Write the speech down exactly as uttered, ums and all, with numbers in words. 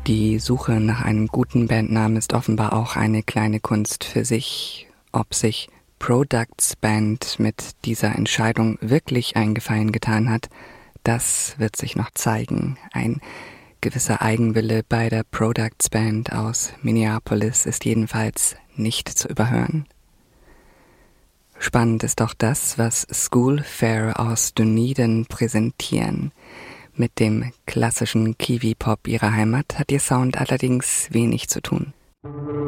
Die Suche nach einem guten Bandnamen ist offenbar auch eine kleine Kunst für sich. Ob sich Products Band mit dieser Entscheidung wirklich einen Gefallen getan hat, das wird sich noch zeigen. Ein gewisser Eigenwille bei der Products Band aus Minneapolis ist jedenfalls nicht zu überhören. Spannend ist auch das, was School Fair aus Dunedin präsentieren. Mit dem klassischen Kiwi-Pop ihrer Heimat hat ihr Sound allerdings wenig zu tun.